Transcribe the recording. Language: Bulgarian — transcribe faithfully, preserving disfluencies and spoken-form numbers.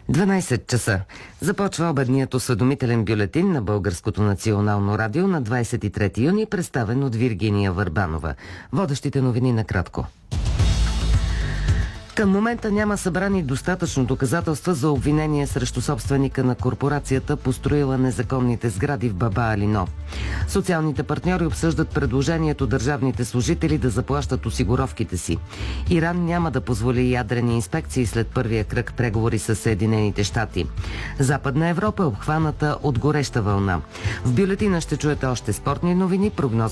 дванайсет часа. Започва обедният осведомителен бюлетин на Българското национално радио на двадесет и трети юни, представен от Виргиния Върбанова. Водещите новини накратко. Към момента няма събрани достатъчно доказателства за обвинение срещу собственика на корпорацията, построила незаконните сгради в Баба Алино. Социалните партньори обсъждат предложението държавните служители да заплащат осигуровките си. Иран няма да позволи ядрени инспекции след първия кръг преговори с Съединените щати. Западна Европа е обхваната от гореща вълна. В бюлетина ще чуете още спортни новини, прогноз